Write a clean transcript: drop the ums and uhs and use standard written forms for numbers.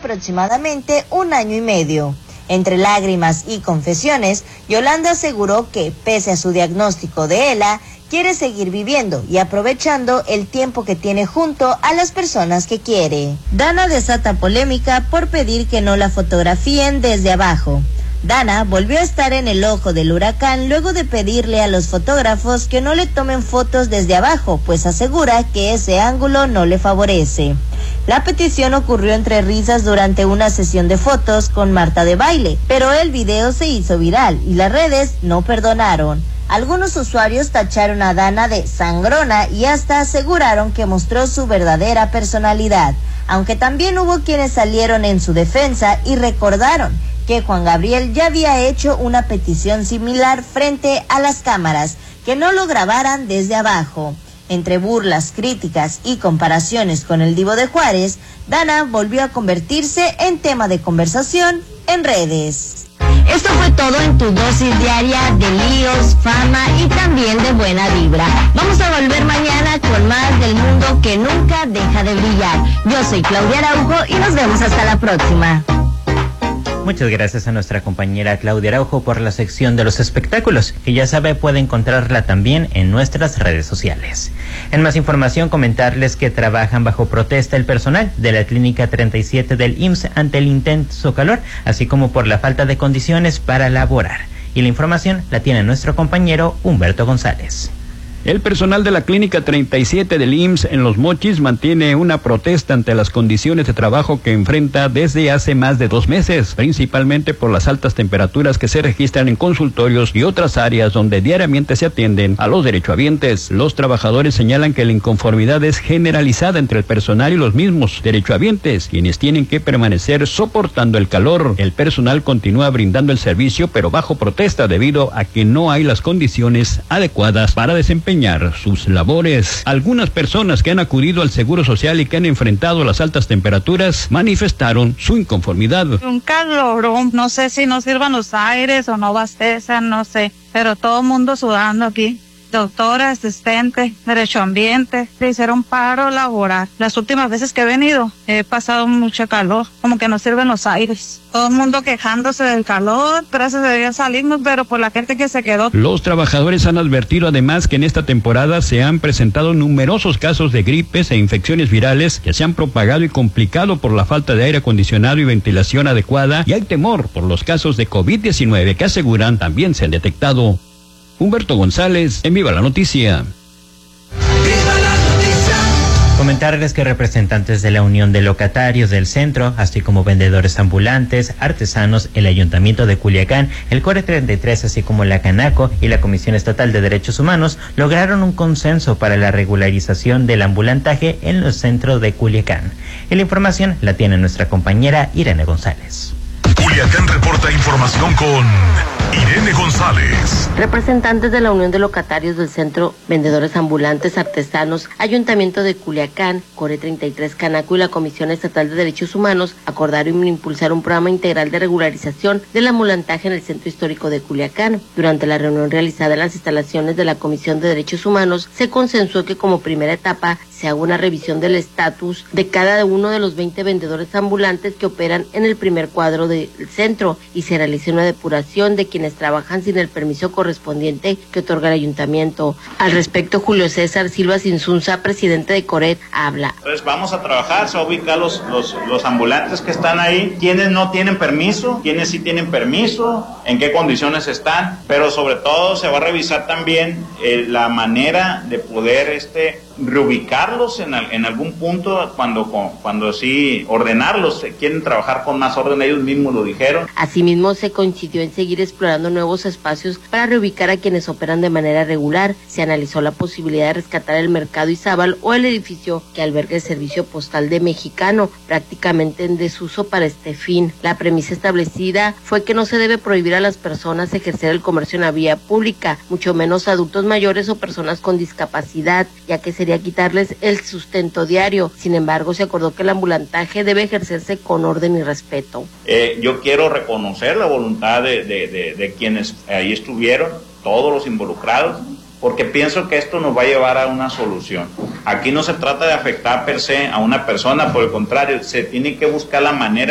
aproximadamente 1 año y medio. Entre lágrimas y confesiones, Yolanda aseguró que, pese a su diagnóstico de ELA, quiere seguir viviendo y aprovechando el tiempo que tiene junto a las personas que quiere. Dana desata polémica por pedir que no la fotografíen desde abajo. Dana volvió a estar en el ojo del huracán luego de pedirle a los fotógrafos que no le tomen fotos desde abajo, pues asegura que ese ángulo no le favorece. La petición ocurrió entre risas durante una sesión de fotos con Marta de Baile, pero el video se hizo viral y las redes no perdonaron. Algunos usuarios tacharon a Dana de sangrona y hasta aseguraron que mostró su verdadera personalidad, aunque también hubo quienes salieron en su defensa y recordaron que Juan Gabriel ya había hecho una petición similar frente a las cámaras, que no lo grabaran desde abajo. Entre burlas, críticas y comparaciones con el Divo de Juárez, Dana volvió a convertirse en tema de conversación en redes. Esto fue todo en tu dosis diaria de líos, fama y también de buena vibra. Vamos a volver mañana con más del mundo que nunca deja de brillar. Yo soy Claudia Araujo y nos vemos hasta la próxima. Muchas gracias a nuestra compañera Claudia Araujo por la sección de los espectáculos, que ya sabe puede encontrarla también en nuestras redes sociales. En más información, comentarles que trabajan bajo protesta el personal de la Clínica 37 del IMSS ante el intenso calor, así como por la falta de condiciones para laborar. Y la información la tiene nuestro compañero Humberto González. El personal de la Clínica 37 del IMSS en Los Mochis mantiene una protesta ante las condiciones de trabajo que enfrenta desde hace más de 2 meses, principalmente por las altas temperaturas que se registran en consultorios y otras áreas donde diariamente se atienden a los derechohabientes. Los trabajadores señalan que la inconformidad es generalizada entre el personal y los mismos derechohabientes, quienes tienen que permanecer soportando el calor. El personal continúa brindando el servicio, pero bajo protesta debido a que no hay las condiciones adecuadas para desempeñar sus labores. Algunas personas que han acudido al Seguro Social y que han enfrentado las altas temperaturas manifestaron su inconformidad. Un calorón, no sé si no sirvan los aires o no abastecen, no sé, pero todo el mundo sudando aquí. Doctora, asistente, derechohabiente, le hicieron paro laboral. Las últimas veces que he venido he pasado mucho calor, como que no sirven los aires. Todo el mundo quejándose del calor, gracias a Dios salimos, pero por la gente que se quedó. Los trabajadores han advertido además que en esta temporada se han presentado numerosos casos de gripes e infecciones virales que se han propagado y complicado por la falta de aire acondicionado y ventilación adecuada, y hay temor por los casos de COVID-19 que aseguran también se han detectado. Humberto González, en Viva la Noticia. Comentarles que representantes de la Unión de Locatarios del Centro, así como vendedores ambulantes, artesanos, el Ayuntamiento de Culiacán, el Core 33, así como la Canaco y la Comisión Estatal de Derechos Humanos, lograron un consenso para la regularización del ambulantaje en el centro de Culiacán. Y la información la tiene nuestra compañera Irene González. Culiacán reporta información con Irene González. Representantes de la Unión de Locatarios del Centro, vendedores ambulantes, artesanos, Ayuntamiento de Culiacán, Core 33 Canaco y la Comisión Estatal de Derechos Humanos acordaron impulsar un programa integral de regularización del ambulantaje en el Centro Histórico de Culiacán. Durante la reunión realizada en las instalaciones de la Comisión de Derechos Humanos, se consensuó que como primera etapa se haga una revisión del estatus de cada uno de los 20 vendedores ambulantes que operan en el primer cuadro del centro y se realice una depuración de quienes trabajan sin el permiso correspondiente que otorga el ayuntamiento. Al respecto, Julio César Silva Insunza, presidente de Coret, habla. Entonces vamos a trabajar, se va a ubicar los ambulantes que están ahí, quienes no tienen permiso, quienes sí tienen permiso, en qué condiciones están, pero sobre todo se va a revisar también la manera de poder reubicarlos en algún punto cuando sí ordenarlos, quieren trabajar con más orden, ellos mismos lo dijeron. Asimismo, se coincidió en seguir explorando nuevos espacios para reubicar a quienes operan de manera regular. Se analizó la posibilidad de rescatar el Mercado Izábal o el edificio que alberga el Servicio Postal de Mexicano, prácticamente en desuso para este fin. La premisa establecida fue que no se debe prohibir a las personas ejercer el comercio en la vía pública, mucho menos adultos mayores o personas con discapacidad, ya que sería quitarles el sustento diario. Sin embargo, se acordó que el ambulantaje debe ejercerse con orden y respeto. Yo quiero reconocer la voluntad de quienes ahí estuvieron, todos los involucrados, porque pienso que esto nos va a llevar a una solución. Aquí no se trata de afectar per se a una persona, por el contrario, se tiene que buscar la manera